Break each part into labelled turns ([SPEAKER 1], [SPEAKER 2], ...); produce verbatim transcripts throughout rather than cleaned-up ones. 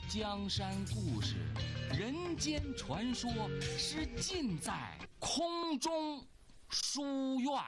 [SPEAKER 1] 江山故事、人间传说是尽在空中书院。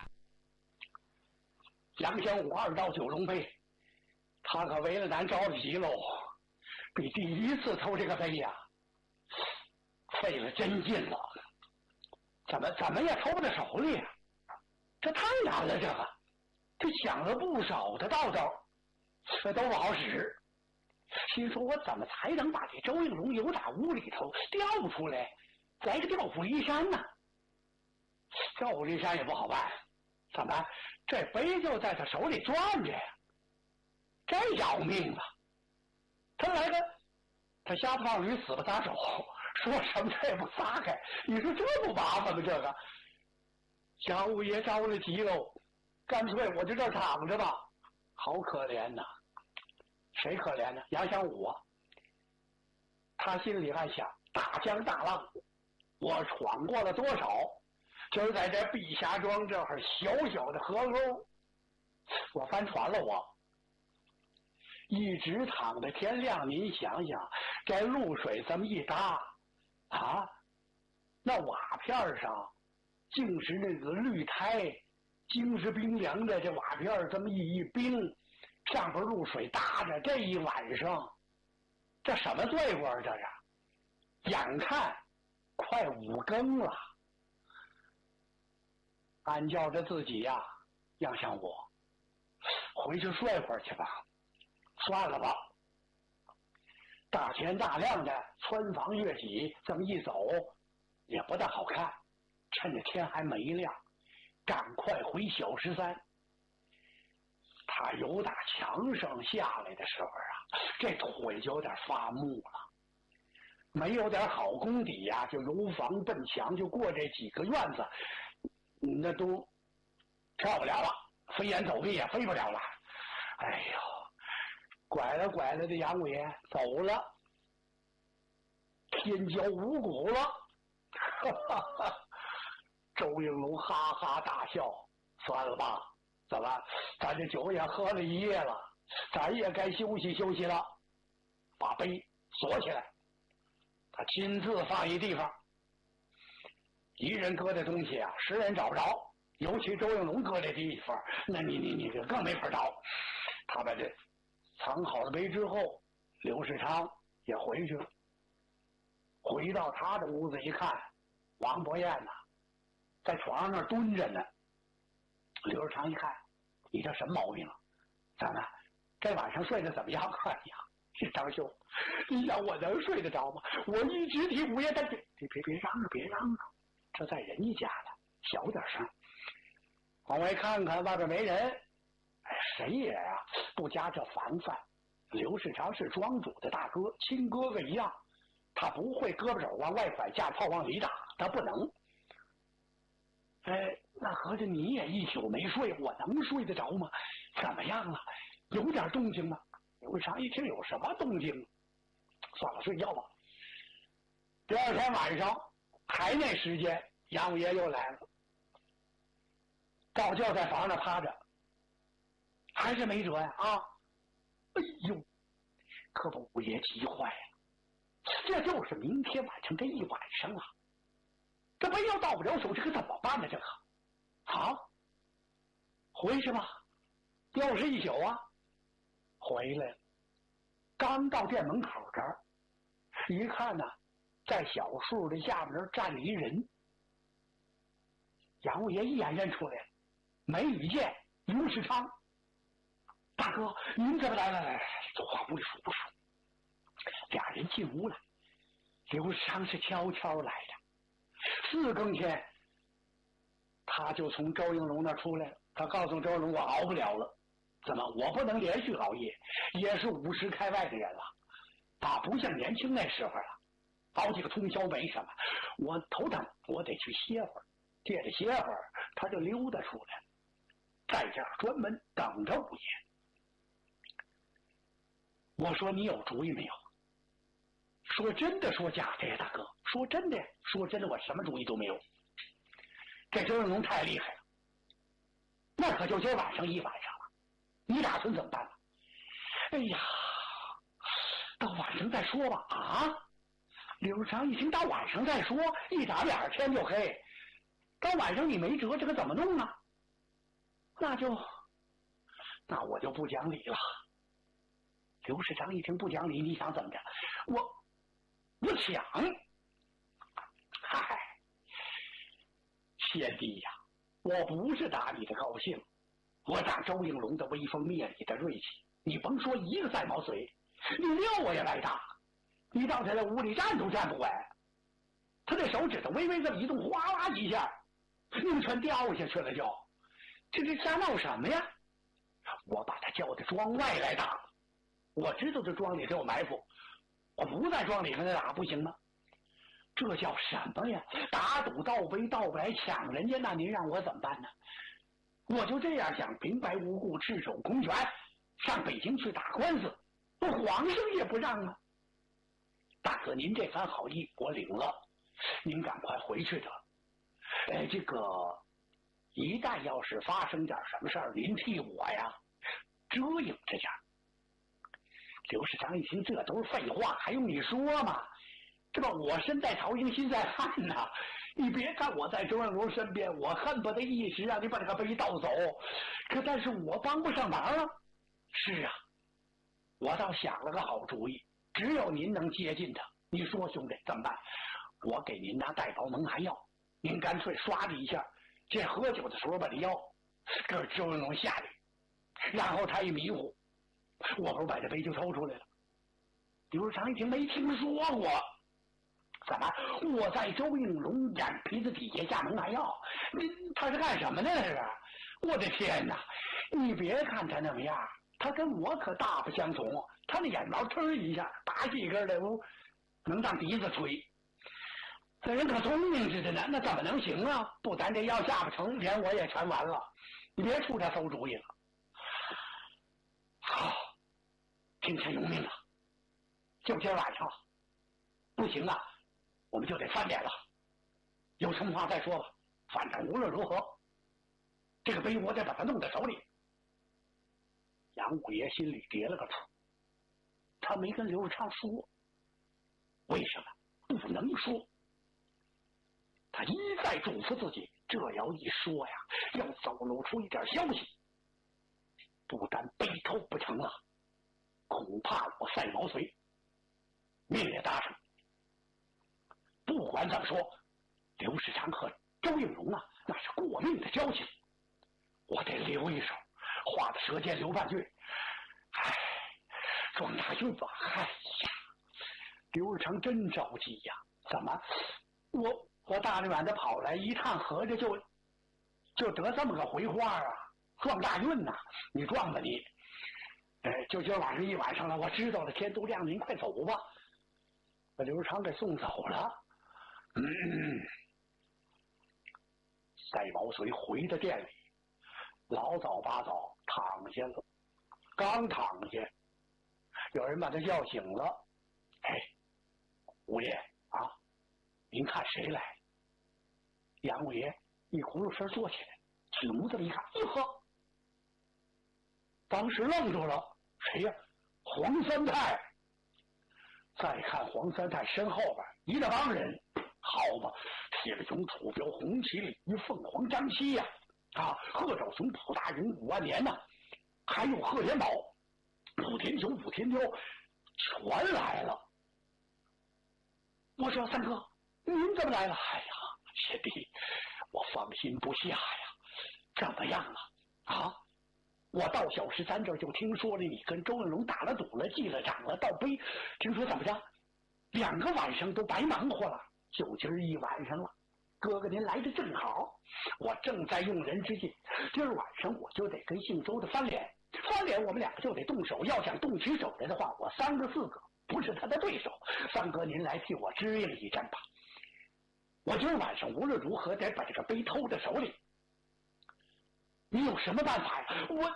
[SPEAKER 2] 杨香武二道九龙杯，他可为了咱着了急喽，比第一次偷这个杯呀、啊，费了真劲了。怎么怎么也偷不到手里呀、啊？这太难了，这个这想了不少的道道，这都不好使。心说我怎么才能把这周应龙由打屋里头调出来，来个调虎离山呢？调虎离山也不好办，怎么这杯就在他手里转着呀？这要命啊！他来个他瞎子放驴死不撒手，说什么他也不撒开，你说这不麻烦吗？这个小五爷着了急喽，干脆我就这躺着吧。好可怜呐！谁可怜呢？杨香武啊，他心里还想：大江大浪，我闯过了多少？就是在这碧霞庄这会儿小小的河沟，我翻船了，我一直躺到天亮。您想想，这露水这么一搭啊，那瓦片上竟是那个绿苔，精是冰凉的，这瓦片这么一一冰。上边露水搭着，这一晚上，这什么罪过啊？这是，眼看快五更了，俺叫着自己呀、啊，杨香武，回去睡会儿去吧，算了吧。大天大亮的，穿房越脊，这么一走，也不大好看。趁着天还没亮，赶快回小十三。他由打墙上下来的时候啊，这腿就有点发木了，没有点好功底呀、啊，就由房奔墙，就过这几个院子，那都跳不了了，飞檐走壁也飞不了了。哎呦，拐了拐了的杨五爷走了，天骄五谷了。哈哈，周应龙哈哈大笑，算了吧。怎么，咱这酒也喝了一夜了，咱也该休息休息了。把杯锁起来，他亲自放一地方。一人搁这东西啊，十人找不着，尤其周应龙搁这地方，那你你你更没法找。他把这藏好了杯之后，刘世昌也回去了。回到他的屋子一看，王伯彦呐、啊，在床上蹲着呢。刘世昌一看，你这什么毛病啊？怎么这晚上睡得怎么样？哎呀，这张兄，你想我能睡得着吗？我一直替五爷担心，别别别嚷嚷，别嚷嚷，这在人家家呢，小点声。往外看看，外边没人。哎，谁也啊不加这防范。刘世昌是庄主的大哥，亲哥哥一样，他不会胳膊肘往外拐，架炮往里打，他不能。哎，那合着你也一宿没睡，我能睡得着吗？怎么样了？有点动静吗？刘世昌一听有什么动静，算了，睡觉吧。第二天晚上还那时间，杨五爷又来了，照旧在房上趴着，还是没辙呀啊！哎呦，可把五爷急坏了，这就是明天晚上这一晚上啊。这杯要到不了手，这可怎么办呢？这个，好，回去吧，又是一宿啊。回来了，刚到店门口这儿，一看呢，在小树的下面站着一人。杨五爷一眼认出来了，没遇见刘世昌。大哥，您怎么来了？来来来，话屋里说不说？俩人进屋了，刘世昌是悄悄来的。四更天，他就从周应龙那出来了。他告诉周应龙，我熬不了了。怎么？我不能连续熬夜，也是五十开外的人了，啊，不像年轻那时候了，熬几个通宵没什么。我头疼，我得去歇会儿。借着歇会儿，他就溜达出来了，在这儿专门等着五爷。我说你有主意没有？说真的，说假的呀，大哥？说真的，说真的，我什么主意都没有。这周应龙太厉害了，那可就今晚上一晚上了。你打算怎么办呢？哎呀，到晚上上再说吧。啊！刘世长一听到晚上再说，一眨眼天就黑，到晚上你没辙，这可怎么弄啊？那就，那我就不讲理了。刘世长一听不讲理，你想怎么着？我，我抢！嗨，贤弟呀，我不是打你的高兴，我打周应龙的威风，灭你的锐气。你甭说一个赛毛遂，你六我也来打。你到他的屋里站都站不稳，他的手指头微微这么一动，哗啦一下，你全掉下去了就。这这瞎闹什么呀？我把他叫到庄外来打，我知道这庄里都有埋伏，我不在庄里跟他打不行吗？这叫什么呀？打赌盗碑盗不来抢人家，那您让我怎么办呢？我就这样想，平白无故赤手空拳上北京去打官司，我皇上也不让啊。大哥，您这番好意我领了，您赶快回去得。哎，这个一旦要是发生点什么事儿，您替我呀遮应着点。刘世长一听，这都是废话，还用你说吗？这不，我身在曹营心在汉呐！你别看我在周应龙身边，我恨不得一时让你把这个碑盗走，可但是我帮不上忙啊。是啊，我倒想了个好主意，只有您能接近他。你说兄弟怎么办？我给您拿带包蒙汗药，您干脆刷的一下，这喝酒的时候把这药给周应龙下去，然后他一迷糊，我不是把这杯就抽出来了。刘世长一听没听说过，怎么我在周应龙眼皮子底下下蒙汗药？他是干什么的？这是？我的天哪！你别看他那么样，他跟我可大不相同。他那眼毛忒一下大几根的，能当笛子吹。这人可聪明似的呢，那怎么能行啊？不咱这药下不成，连我也全完了。你别出这馊主意了。好，听天由命了。就今儿晚上，不行啊，我们就得翻脸了。有什么话再说吧，反正无论如何，这个碑我得把它弄在手里。杨五爷心里叠了个出，他没跟刘世昌说，为什么不能说？他一再嘱咐自己，这要一说呀，要走露出一点消息，不但背头不成了，恐怕我赛毛遂命也搭上。不管怎么说，刘世昌和周应龙啊，那是过命的交情，我得留一手，话的舌尖留半句。唉，庄大运吧，哎呀，刘世昌真着急呀！怎么，我我大老远的跑来一趟，合着就就得这么个回话啊？撞大运呐、啊！你撞吧你！哎，就今晚上一晚上了，我知道了，天都亮了，您快走吧。把刘世昌给送走了。嗯，赛毛遂回到店里，老早八早躺下了。刚躺下，有人把他叫醒了。哎，五爷啊，您看谁来？杨五爷一咕噜声坐起来，起炉子一看，哟呵，当时愣住了，谁呀？黄三太。再看黄三太身后边一大帮人，好嘛，铁了雄、楚标、红旗鲤鱼、凤凰、张七呀、啊，啊，贺兆雄、蒲大人、武万年呐、啊，还有贺元宝、武天雄、武天彪，全来了。我说三哥，您怎么来了？哎呀，贤弟，我放心不下呀。怎么样了？啊？我到小十三这儿就听说了，你跟周应龙打了赌了，记了账了，到碑，听说怎么着？两个晚上都白忙活了，就今儿一晚上了。哥哥您来的正好，我正在用人之际，今儿晚上我就得跟姓周的翻脸，翻脸我们两个就得动手。要想动起手来的话，我三个四个不是他的对手。三哥您来替我支应一阵吧。我今儿晚上无论如何得把这个碑偷在手里。你有什么办法呀？我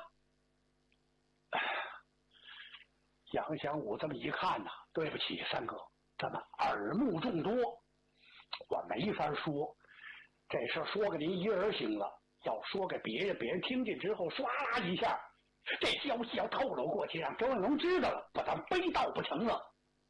[SPEAKER 2] 杨祥武这么一看呐、啊，对不起三哥，怎么耳目众多，我没法说。这事说给您一人行了，要说给别人，别人听见之后唰啦一下，这消息要透露过去，让周应龙知道了，把咱背盗不成了。